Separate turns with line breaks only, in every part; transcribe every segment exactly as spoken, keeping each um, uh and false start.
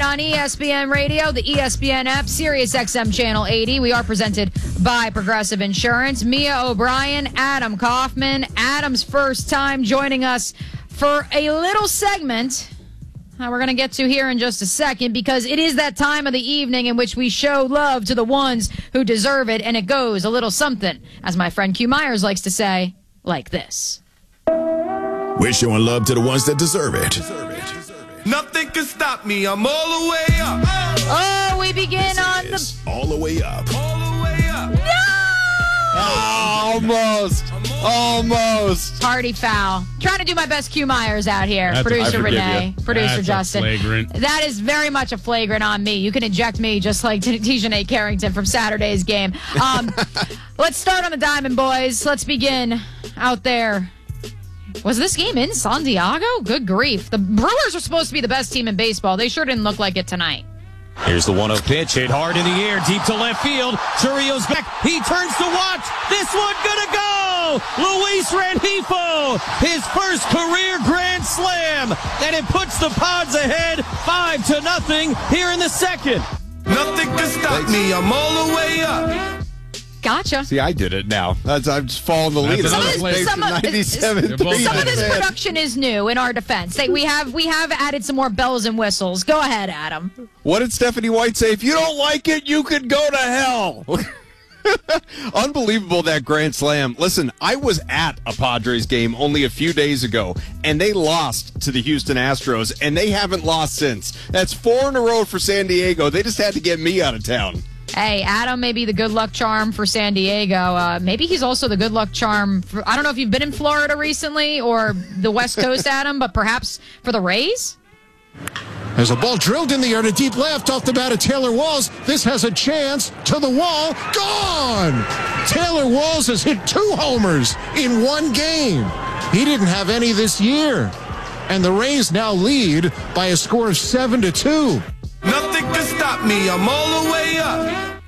on E S P N Radio, the E S P N app, Sirius X M Channel eighty. We are presented by Progressive Insurance. Mia O'Brien, Adam Kaufman. Adam's first time joining us for a little segment that we're going to get to here in just a second, because it is that time of the evening in which we show love to the ones who deserve it, and it goes a little something, as my friend Q Myers likes to say, like this.
We're showing love to the ones that deserve it.
Nothing can stop me. I'm all the way up.
Oh, we begin
This
on
is
the...
all the way up.
All the way up.
No!
Almost. Almost.
Party foul. Trying to do my best Q Myers out here.
That's-
Producer
I forgive
Renee.
you.
Producer
That's a
Justin.
flagrant.
That is very much a flagrant on me. You can eject me just like Tijanay Carrington from Saturday's game. Um, let's start on the Diamond Boys. Let's begin out there. Was this game in San Diego? Good grief. The Brewers are supposed to be the best team in baseball. They sure didn't look like it tonight.
Here's the one oh pitch, hit hard in the air, deep to left field. Churrio's back. He turns to watch. This one gonna go. Luis Rengifo, his first career grand slam, and it puts the Pods ahead five to nothing here in the second.
Nothing can stop me. I'm all the way up.
Gotcha.
See, I did it now. That's, I'm just following the lead.
That's
Some of,
another
this,
flavor.
some, of,
ninety-seven.
You're both
some of
right.
this production is new in our defense. They, we have we have added some more bells and whistles. Go ahead, Adam.
What did Stephanie White say? If you don't like it, you could go to hell. Unbelievable, that grand slam. Listen, I was at a Padres game only a few days ago, and they lost to the Houston Astros, and they haven't lost since. That's four in a row for San Diego. They just had to get me out of town.
Hey, Adam may be the good luck charm for San Diego. Uh, maybe he's also the good luck charm for, I don't know if you've been in Florida recently or the West Coast, Adam, but perhaps for the Rays?
As a ball drilled in the air to deep left off the bat of Taylor Walls. This has a chance to the wall. Gone! Taylor Walls has hit two homers in one game. He didn't have any this year. And the Rays now lead by a score of seven to two.
Nothing can stop me. I'm all the way up.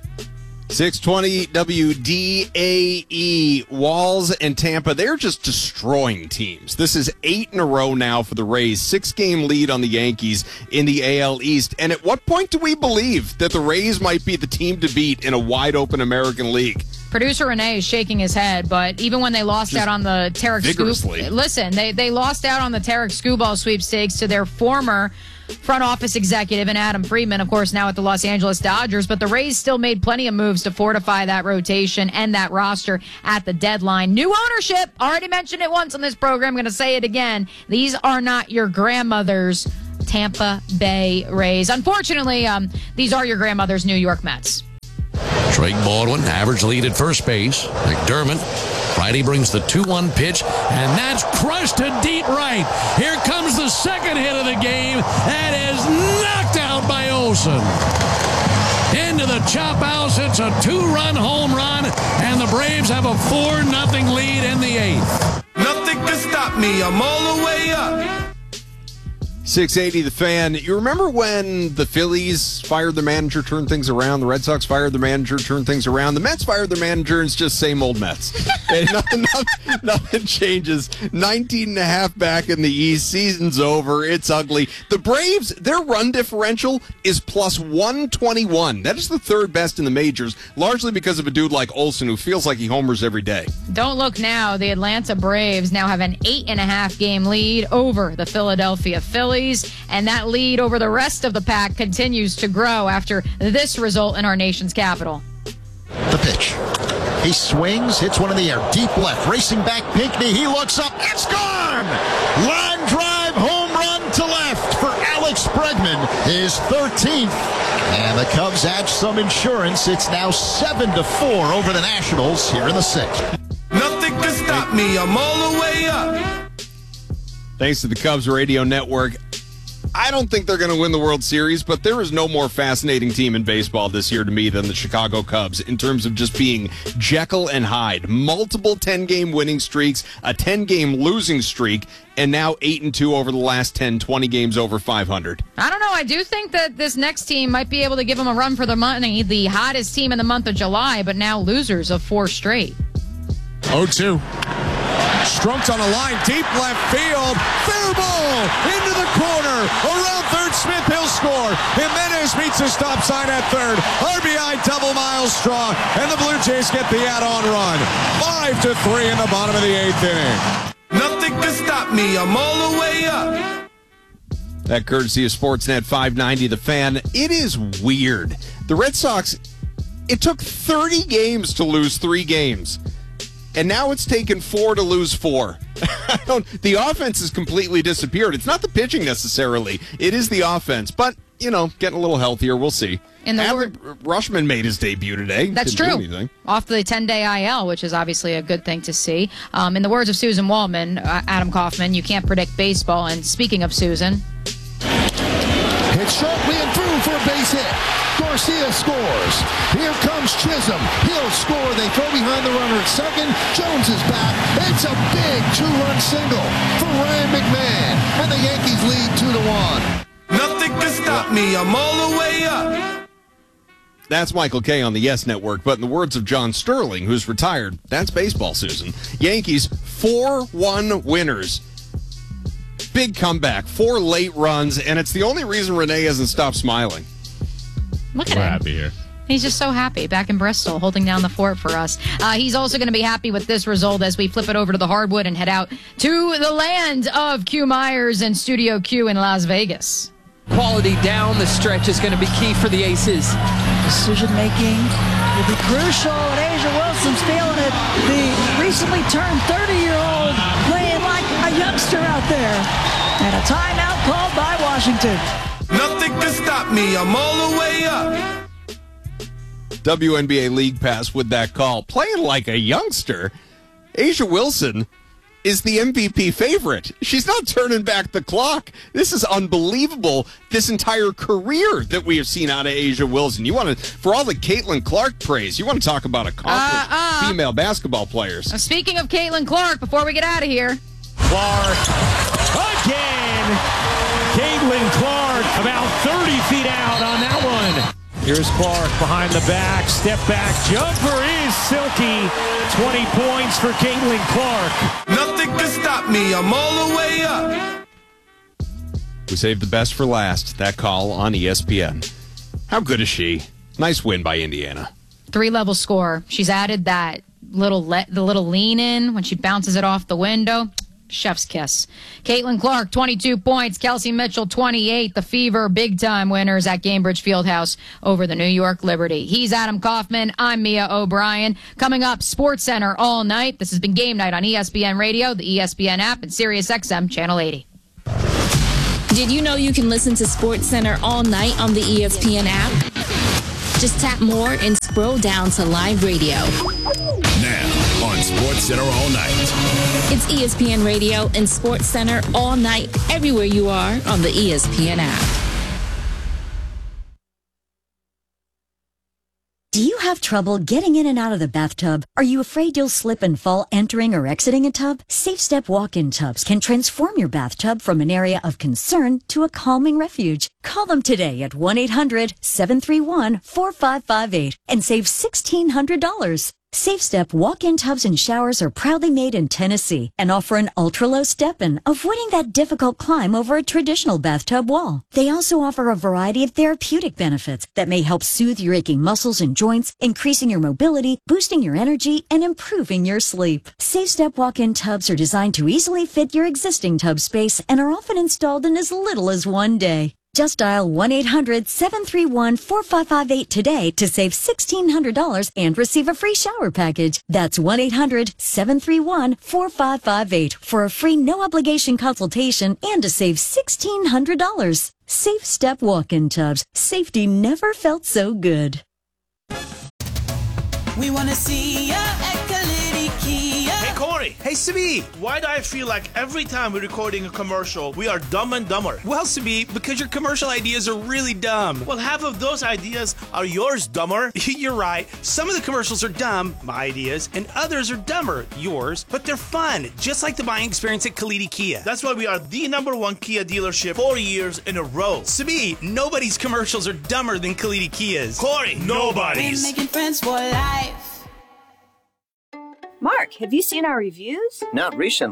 six twenty W D A E. Walls and Tampa, they're just destroying teams. This is eight in a row now for the Rays. Six-game lead on the Yankees in the A L East. And at what point do we believe that the Rays might be the team to beat in a wide-open American League?
Producer Renee is shaking his head, but even when they lost
Just
out on the Tarek
vigorously.
Scoop, listen, they, they lost out on the Tarek Scooball sweepstakes to their former front office executive and Adam Friedman, of course, now at the Los Angeles Dodgers. But the Rays still made plenty of moves to fortify that rotation and that roster at the deadline. New ownership. Already mentioned it once on this program. I'm going to say it again. These are not your grandmother's Tampa Bay Rays. Unfortunately, um, these are your grandmother's New York Mets.
Drake Baldwin, average lead at first base. McDermott. Friday brings the two one pitch, and that's crushed to deep right. Here comes the second hit of the game. That is knocked out by Olsen. Into the chop house. It's a two-run home run, and the Braves have a four nothing lead in the eighth.
Nothing can stop me. I'm all the way up.
six eighty The Fan. You remember when the Phillies fired their manager, turned things around? The Red Sox fired their manager, turned things around. The Mets fired their manager, and it's just same old Mets. And nothing, nothing, nothing changes. nineteen and a half back in the East. Season's over. It's ugly. The Braves, their run differential is plus one twenty-one. That is the third best in the majors, largely because of a dude like Olsen who feels like he homers every day.
Don't look now. The Atlanta Braves now have an eight and a half game lead over the Philadelphia Phillies, and that lead over the rest of the pack continues to grow after this result in our nation's capital.
The pitch. He swings, hits one in the air, deep left, racing back Pinckney. He looks up, it's gone! Line drive, home run to left for Alex Bregman, his thirteenth. And the Cubs add some insurance. It's now seven to four over the Nationals here in the sixth.
Nothing can stop me. I'm all the way up.
Thanks to the Cubs radio network. I don't think they're going to win the World Series, but there is no more fascinating team in baseball this year to me than the Chicago Cubs in terms of just being Jekyll and Hyde. Multiple ten-game winning streaks, a ten-game losing streak, and now eight and two over the last ten, twenty games over five hundred.
I don't know. I do think that this next team might be able to give them a run for their money. The hottest team in the month of July, but now losers of four straight.
oh two. Strunk's on a line, deep left field. Fair ball into the corner. Around third, Smith, he'll score.
Jimenez meets the stop sign at third. R B I double Miles Straw, and the Blue Jays get the add-on run. Five to three in the bottom of the eighth inning.
Nothing can stop me. I'm all the way up.
That courtesy of Sportsnet five ninety, The Fan. It is weird. The Red Sox, it took thirty games to lose three games. And now it's taken four to lose four. I don't, the offense has completely disappeared. It's not the pitching necessarily. It is the offense. But, you know, getting a little healthier. We'll see.
In the
Adley Rushman made his debut today.
That's
Didn't
true.
do anything.
Off the ten-day I L, which is obviously a good thing to see. Um, in the words of Susan Waldman, uh, Adam Kaufman, you can't predict baseball. And speaking of Susan...
Hit sharply and through for a base hit. Garcia scores. Here comes Chisholm. He'll score. They throw behind the runner at second. Jones is back. It's a big two-run single for Ryan McMahon. And the Yankees lead two to one.
Nothing can stop me. I'm all the way up.
That's Michael Kay on the Yes Network. But in the words of John Sterling, who's retired, that's baseball, Susan. Yankees four one winners. Big comeback, four late runs, and it's the only reason Renee hasn't stopped smiling.
Look at
We're
him.
happy here.
He's just so happy back in Bristol, holding down the fort for us. Uh, he's also going to be happy with this result as we flip it over to the hardwood and head out to the land of Q Myers and Studio Q in Las Vegas.
Quality down the stretch is going to be key for the Aces.
Decision making will be crucial, and Asia Wilson's feeling it. The recently turned thirty-year-old playing like a youngster out there. And a timeout called by Washington.
Nothing can stop me. I'm all the way up.
W N B A League Pass with that call. Playing like a youngster. Asia Wilson is the M V P favorite. She's not turning back the clock. This is unbelievable. This entire career that we have seen out of Asia Wilson. You want to, for all the Caitlin Clark praise, you want to talk about accomplished
Uh, uh.
female basketball players.
Now, speaking of Caitlin Clark, before we get out of here.
Clark again. Caitlin Clark about thirty feet out on that one. Here's Clark behind the back. Step back jumper is silky. twenty points for Caitlin Clark.
Nothing can stop me. I'm all the way up.
We saved the best for last. That call on E S P N. How good is she? Nice win by Indiana.
Three-level score. She's added that little le- the little lean in when she bounces it off the window. Chef's kiss. Caitlin Clark, twenty-two points. Kelsey Mitchell, twenty-eight. The Fever, big-time winners at Gainbridge Fieldhouse over the New York Liberty. He's Adam Kaufman. I'm Mia O'Brien. Coming up, Sports Center all night. This has been Game Night on E S P N Radio, the E S P N app, and Sirius X M Channel eighty.
Did you know you can listen to Sports Center all night on the E S P N app? Just tap more and scroll down to live radio.
Now on Sports Center all night.
It's E S P N Radio and Sports Center all night, everywhere you are on the E S P N app.
Do you have trouble getting in and out of the bathtub? Are you afraid you'll slip and fall entering or exiting a tub? Safe Step walk-in tubs can transform your bathtub from an area of concern to a calming refuge. Call them today at one eight hundred seven three one four five five eight and save sixteen hundred dollars. Safe Step walk-in tubs and showers are proudly made in Tennessee and offer an ultra-low step-in, avoiding that difficult climb over a traditional bathtub wall. They also offer a variety of therapeutic benefits that may help soothe your aching muscles and joints, increasing your mobility, boosting your energy, and improving your sleep. Safe Step walk-in tubs are designed to easily fit your existing tub space and are often installed in as little as one day. Just dial one eight hundred seven three one four five five eight today to save sixteen hundred dollars and receive a free shower package. That's one eight hundred seven three one four five five eight for a free no-obligation consultation and to save sixteen hundred dollars. Safe Step walk-in tubs. Safety never felt so good.
We want to see ya at Kalidi Kia.
Hey, Corey. Hey, Sabi. Why do I feel like every time we're recording a commercial, we are dumb and dumber?
Well, Sabi, because your commercial ideas are really dumb.
Well, half of those ideas are yours, dumber.
You're right. Some of the commercials are dumb, my ideas, and others are dumber, yours, but they're fun, just like the buying experience at Kalidi Kia.
That's why we are the number one Kia dealership four years in a row.
Sabi, nobody's commercials are dumber than Kalidi Kia's.
Corey, nobody's.
We're making friends for life.
Mark, have you seen our reviews?
Not recently.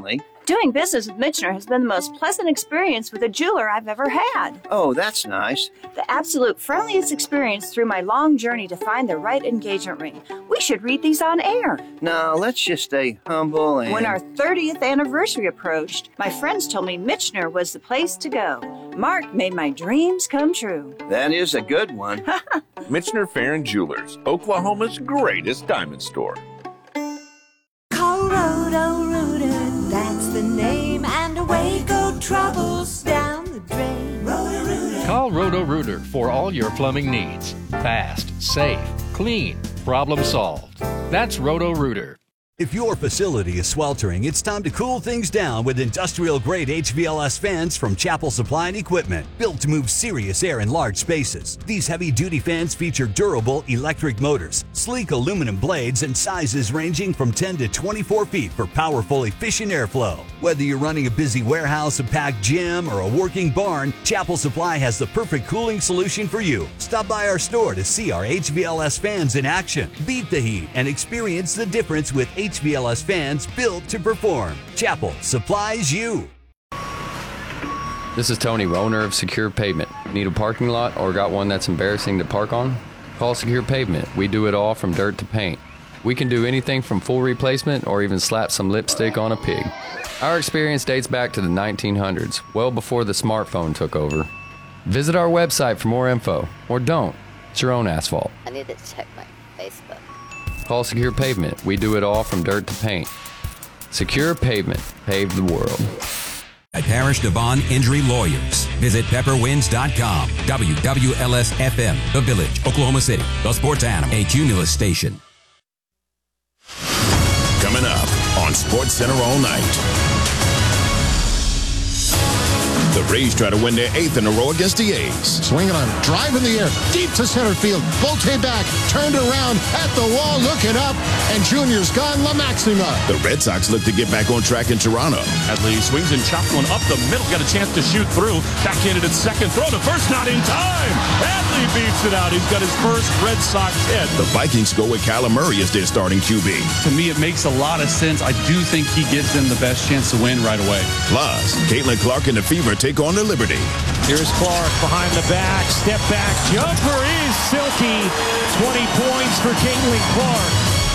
Doing business with Michener has been the most pleasant experience with a jeweler I've ever had.
Oh, that's nice.
The absolute friendliest experience through my long journey to find the right engagement ring. We should read these on air.
No, let's just stay humble and...
When our thirtieth anniversary approached, my friends told me Michener was the place to go. Mark made my dreams come true.
That is a good one.
Michener Farron Jewelers, Oklahoma's greatest diamond store.
Call Roto-Rooter, that's the name, and away go troubles down the drain. Roto-Rooter.
Call Roto-Rooter for all your plumbing needs. Fast, safe, clean, problem solved. That's Roto-Rooter.
If your facility is sweltering, it's time to cool things down with industrial-grade H V L S fans from Chapel Supply and Equipment, built to move serious air in large spaces. These heavy-duty fans feature durable electric motors, sleek aluminum blades, and sizes ranging from ten to twenty-four feet for powerful, efficient airflow. Whether you're running a busy warehouse, a packed gym, or a working barn, Chapel Supply has the perfect cooling solution for you. Stop by our store to see our H V L S fans in action. Beat the heat and experience the difference with H V L S fans built to perform. Chapel supplies you.
This is Tony, owner of Secure Pavement. Need a parking lot or got one that's embarrassing to park on? Call Secure Pavement. We do it all from dirt to paint. We can do anything from full replacement or even slap some lipstick on a pig. Our experience dates back to the nineteen hundreds, well before the smartphone took over. Visit our website for more info, or don't. It's your own asphalt.
I need to check my Facebook.
Call Secure Pavement. We do it all from dirt to paint. Secure Pavement. Pave the world.
At Parrish Devon Injury Lawyers. Visit pepper winds dot com. W W L S F M, The Village, Oklahoma City. The Sports Animal, a Cumulus station.
Coming up on Sports Center all night. The Rays try to win their eighth in a row against the A's.
Swinging on, drive in the air, deep to center field. Volte back, turned around, at the wall, looking up, and Junior's gone La Maxima.
The Red Sox look to get back on track in Toronto.
Adley swings and chops one up the middle, got a chance to shoot through. Backhanded at second, throw to first, not in time. Adley beats it out. He's got his first Red Sox hit.
The Vikings go with Kyler Murray as their starting Q B.
To me, it makes a lot of sense. I do think he gives them the best chance to win right away.
Plus, Caitlin Clark and the Fever take on the Liberty.
Here's Clark behind the back, step back, jumper is silky. twenty points for Caitlin Clark.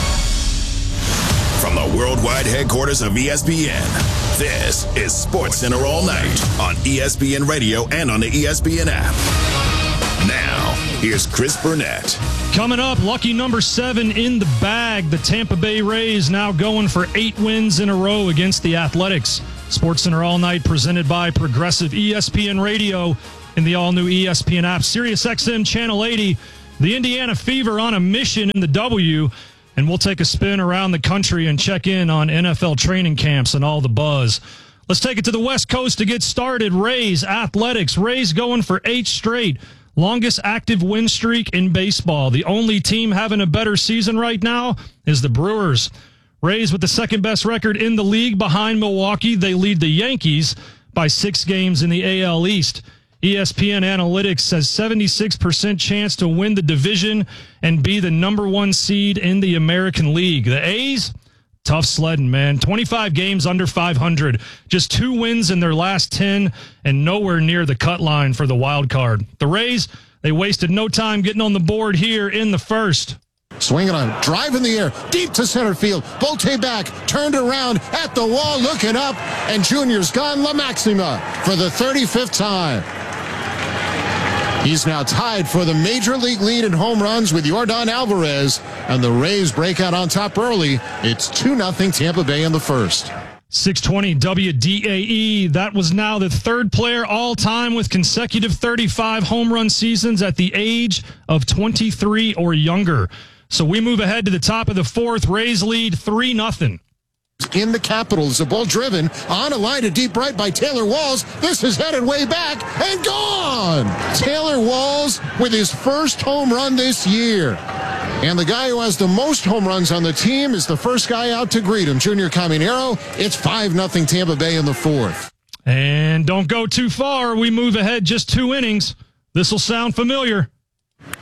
From the worldwide headquarters of E S P N, this is Sports Center all night on E S P N Radio and on the E S P N app. Now, here's Chris Burnett.
Coming up, lucky number seven in the bag. The Tampa Bay Rays now going for eight wins in a row against the Athletics. Sports Center all night presented by Progressive E S P N Radio and the all-new E S P N app. Sirius X M Channel eighty. The Indiana Fever on a mission in the W. And we'll take a spin around the country and check in on N F L training camps and all the buzz. Let's take it to the West Coast to get started. Rays, Athletics. Rays going for eight straight. Longest active win streak in baseball. The only team having a better season right now is the Brewers. Rays with the second best record in the league behind Milwaukee. They lead the Yankees by six games in the A L East. E S P N Analytics says seventy-six percent chance to win the division and be the number one seed in the American League. The A's, tough sledding, man. twenty-five games under five hundred. Just two wins in their last ten and nowhere near the cut line for the wild card. The Rays, they wasted no time getting on the board here in the first.
Swinging on, drive in the air, deep to center field. Volte back, turned around, at the wall, looking up, and Junior's gone La Maxima for the thirty-fifth time. He's now tied for the major league lead in home runs with Yordan Alvarez, and the Rays break out on top early. It's two nothing Tampa Bay in the first.
six twenty W D A E. That was now the third player all-time with consecutive thirty-five home run seasons at the age of twenty-three or younger. So we move ahead to the top of the fourth. Rays lead three nothing.
In the Capitals, the ball driven on a line to deep right by Taylor Walls. This is headed way back and gone. Taylor Walls with his first home run this year. And the guy who has the most home runs on the team is the first guy out to greet him, Junior Caminero. It's five nothing Tampa Bay in the fourth.
And don't go too far. We move ahead just two innings. This will sound familiar.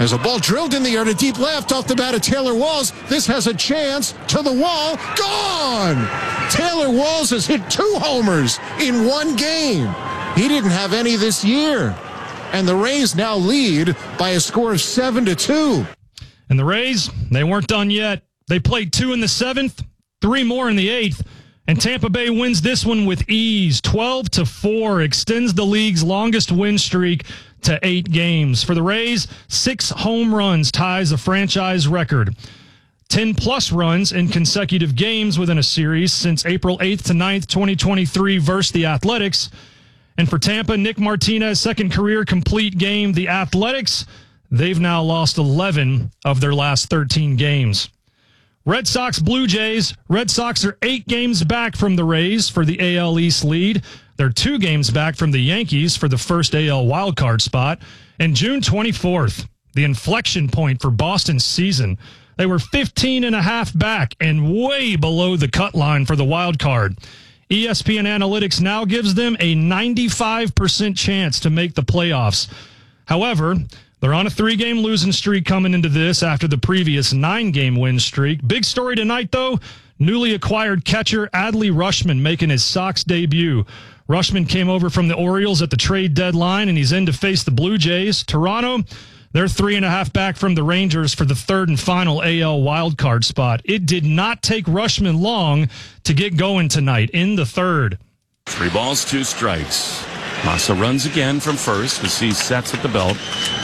As a ball drilled in the air to deep left off the bat of Taylor Walls. This has a chance to the wall. Gone! Taylor Walls has hit two homers in one game. He didn't have any this year. And the Rays now lead by a score of seven to two.
And the Rays, they weren't done yet. They played two in the seventh, three more in the eighth. And Tampa Bay wins this one with ease. twelve to four extends the league's longest win streak to eight games. For the Rays, six home runs ties a franchise record. ten-plus runs in consecutive games within a series since April eighth to ninth, twenty twenty-three versus the Athletics. And for Tampa, Nick Martinez, second career complete game. The Athletics, they've now lost eleven of their last thirteen games. Red Sox, Blue Jays. Red Sox are eight games back from the Rays for the A L East lead. They're two games back from the Yankees for the first A L wildcard spot. And June twenty-fourth, the inflection point for Boston's season. They were fifteen and a half back and way below the cut line for the wild card. E S P N Analytics now gives them a ninety-five percent chance to make the playoffs. However, they're on a three-game losing streak coming into this after the previous nine-game win streak. Big story tonight, though, newly acquired catcher Adley Rutschman making his Sox debut. Rutschman came over from the Orioles at the trade deadline, and he's in to face the Blue Jays. Toronto, they're three and a half back from the Rangers for the third and final A L wildcard spot. It did not take Rutschman long to get going tonight in the third.
Three balls, two strikes. Massa runs again from first as he sets at the belt.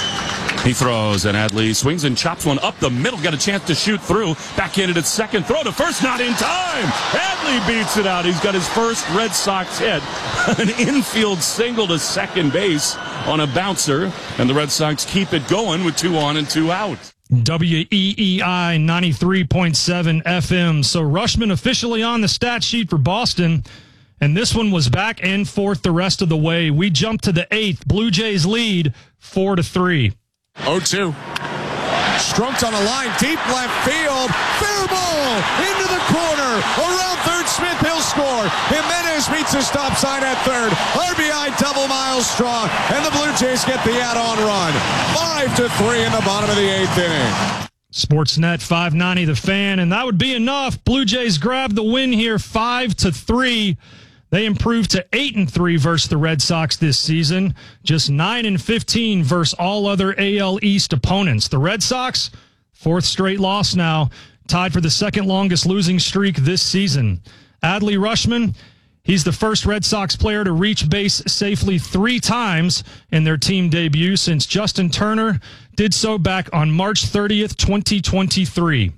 He throws, and Adley swings and chops one up the middle. Got a chance to shoot through. Backhanded at second. Throw to first. Not in time. Adley beats it out. He's got his first Red Sox hit. An infield single to second base on a bouncer. And the Red Sox keep it going with two on and two out.
W E E I ninety-three point seven F M. So Rutschman officially on the stat sheet for Boston. And this one was back and forth the rest of the way. We jumped to the eighth. Blue Jays lead four to three.
oh two. Strunked on a line, deep left field. Fair ball into the corner. Around third, Smith, he'll score. Jimenez meets a stop sign at third. R B I double Miles Straw. And the Blue Jays get the add-on run. Five to three in the bottom of the eighth inning.
Sportsnet five ninety The Fan, and that would be enough. Blue Jays grab the win here, five to three. They improved to eight and three versus the Red Sox this season, just nine and fifteen versus all other A L East opponents. The Red Sox, fourth straight loss now, tied for the second longest losing streak this season. Adley Rutschman, he's the first Red Sox player to reach base safely three times in their team debut since Justin Turner did so back on March thirtieth, twenty twenty-three.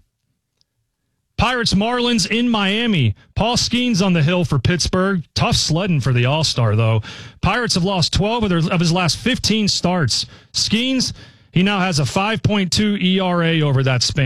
Pirates Marlins in Miami. Paul Skeens on the hill for Pittsburgh. Tough sledding for the All-Star, though. Pirates have lost twelve of, their, of his last fifteen starts. Skeens, he now has a five point two E R A over that span.